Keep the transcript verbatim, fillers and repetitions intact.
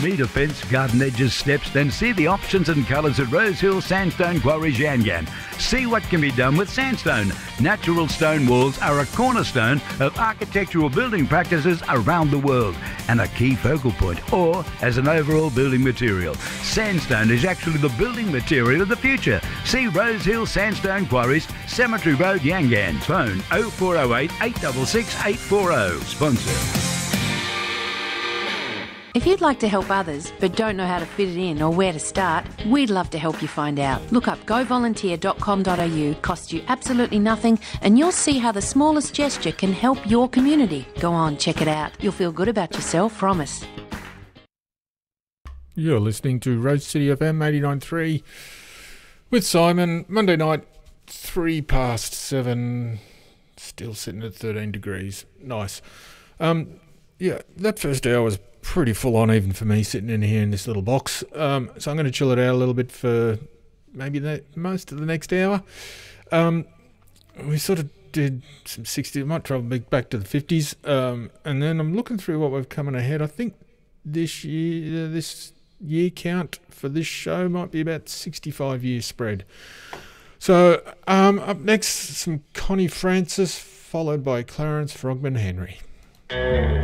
Need a fence, garden edges, steps? Then see the options and colours at Rosehill Sandstone Quarries Yangan. See what can be done with sandstone. Natural stone walls are a cornerstone of architectural building practices around the world and a key focal point, or as an overall building material. Sandstone is actually the building material of the future. See Rosehill Sandstone Quarries, Cemetery Road, Yangan. Phone oh four oh eight, eight six six, eight four oh. Sponsor. If you'd like to help others but don't know how to fit it in or where to start, we'd love to help you find out. Look up go volunteer dot com dot a u, costs you absolutely nothing, and you'll see how the smallest gesture can help your community. Go on, check it out. You'll feel good about yourself, promise. You're listening to Rose City F M eighty-nine point three with Simon. Monday night, three past seven, still sitting at thirteen degrees. Nice. Um, yeah, that first hour was pretty full on even for me sitting in here in this little box. Um, so I'm going to chill it out a little bit for maybe the, most of the next hour. Um, we sort of did some sixties, might travel back to the fifties. Um, and then I'm looking through what we've coming ahead. I think this year, uh, this year count for this show might be about sixty-five year spread. So um, up next, some Connie Francis, followed by Clarence Frogman Henry.